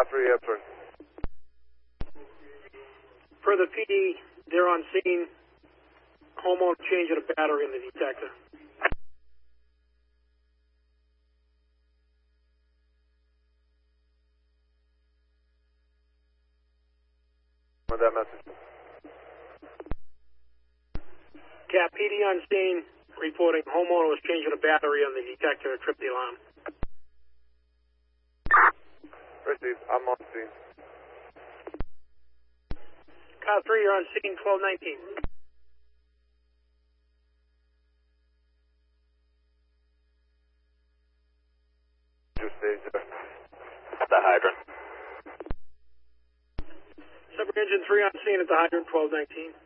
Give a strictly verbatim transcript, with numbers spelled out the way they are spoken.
three, answering. For the P D, they're on scene. Homeowner changing a battery in the detector. With that message. Cap, P D on scene, reporting homeowner was changing a battery on the detector to trip the alarm. Received. I'm on scene. Car three, you're on scene, twelve nineteen. Your stage there. At the hydrant. Sub engine three on scene at the hydrant, twelve nineteen.